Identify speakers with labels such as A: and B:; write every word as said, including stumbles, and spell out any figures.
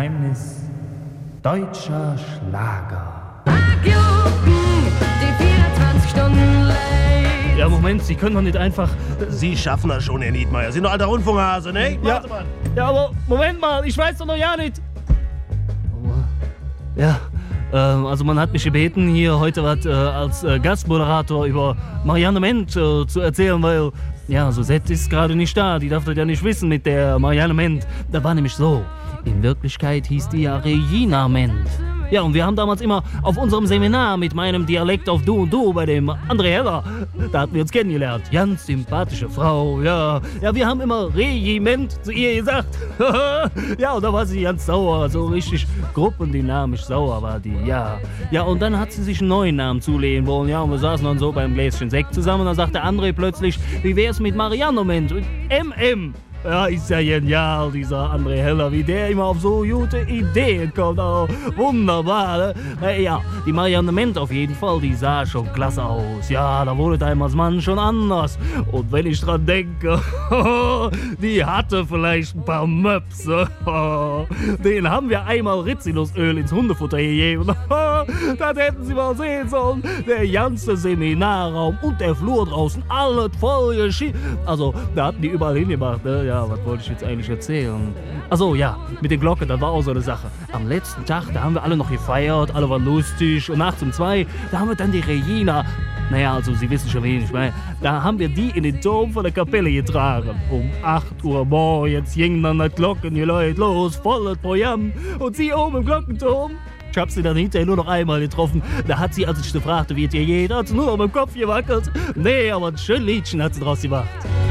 A: Geheimnis deutscher Schlager.
B: Die vierundzwanzig Stunden late.
C: Ja, Moment, Sie können doch nicht einfach...
D: Sie schaffen das schon, Herr Niedmeyer. Sie sind doch alter Rundfunkhase, ne?
C: Ja,
D: Warte mal.
C: ja, aber Moment mal, ich weiß doch noch ja nicht. Ja, äh, also man hat mich gebeten, hier heute was äh, als äh, Gastmoderator über Marianne Ment äh, zu erzählen, weil, ja, Suzette ist gerade nicht da. Die darf das ja nicht wissen mit der Marianne Ment. Da war nämlich so, in Wirklichkeit hieß die ja Regina Ment. Ja, und wir haben damals immer auf unserem Seminar mit meinem Dialekt auf Du und Du bei dem André Heller, da hatten wir uns kennengelernt. Ganz sympathische Frau, ja. Ja, wir haben immer Regiment zu ihr gesagt. Ja, und da war sie ganz sauer, so richtig gruppendynamisch sauer war die, ja. Ja, und dann hat sie sich einen neuen Namen zulegen wollen, ja, und wir saßen dann so beim Gläschen Sekt zusammen und dann sagte André plötzlich, wie wär's mit Marianne Ment und M M? Ja, ist ja genial, dieser André Heller, wie der immer auf so gute Ideen kommt. Oh, wunderbar, ne? Ja, die Marianne Ment auf jeden Fall, die sah schon klasse aus. Ja, da wurde damals Mann schon anders. Und wenn ich dran denke, die hatte vielleicht ein paar Möpse. Den haben wir einmal Rizinusöl ins Hundefutter gegeben. Das hätten Sie mal sehen sollen. Der ganze Seminarraum und der Flur draußen, alles voll geschieden. Also, da hatten die überall hingemacht, ne? Ja, was wollte ich jetzt eigentlich erzählen? Achso, ja, mit den Glocken, das war auch so eine Sache. Am letzten Tag, da haben wir alle noch gefeiert, alle waren lustig. Und nachts um zwei, da haben wir dann die Regina, naja, also Sie wissen schon, wen ich meine, da haben wir die in den Turm von der Kapelle getragen. Um acht Uhr morgens gingen dann die Glocken, die Leute los, volles Programm. Und sie oben im Glockenturm. Ich hab sie dann hinterher nur noch einmal getroffen. Da hat sie, als ich sie fragte, wie es ihr geht, hat sie nur noch mit dem Kopf gewackelt. Nee, aber ein schönes Liedchen hat sie draus gemacht.